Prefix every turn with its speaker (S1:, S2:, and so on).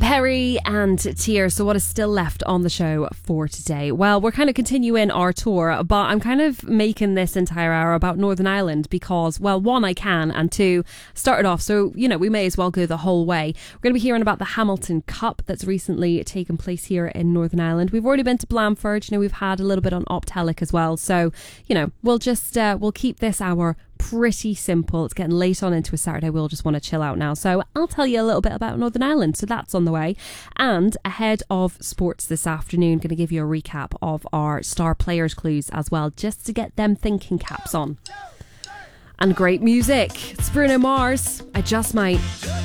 S1: Perry and Tears. So what is still left on the show for today? Well, we're kind of continuing our tour, but I'm kind of making this entire hour about Northern Ireland because, well, one, I can, and two, started off, so, you know, we may as well go the whole way. We're going to be hearing about the Hamilton Cup that's recently taken place here in Northern Ireland. We've already been to Blandford, you know, we've had a little bit on Optelic as well. So, you know, we'll keep this hour pretty simple. It's getting late on into a Saturday. We'll just want to chill out now. So I'll tell you a little bit about Northern Ireland. So that's on the way. And ahead of sports this afternoon, going to give you a recap of our star players clues as well, just to get them thinking caps on. And great music. It's Bruno Mars. I Just Might.